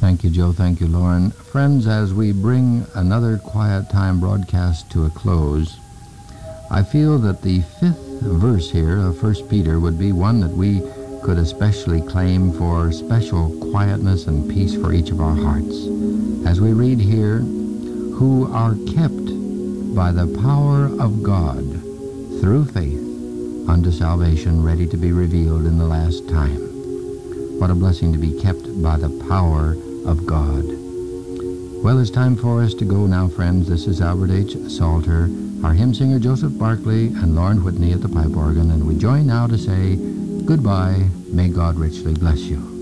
Thank you, Joe. Thank you, Lauren. Friends, as we bring another Quiet Time broadcast to a close, I feel that the 5th verse here of 1 Peter would be one that we could especially claim for special quietness and peace for each of our hearts. As we read here, who are kept by the power of God through faith unto salvation, ready to be revealed in the last time. What a blessing to be kept by the power of God. Well, it's time for us to go now, friends. This is Albert H. Salter, our hymn singer Joseph Barkley, and Lauren Whitney at the pipe organ, and we join now to say goodbye. May God richly bless you.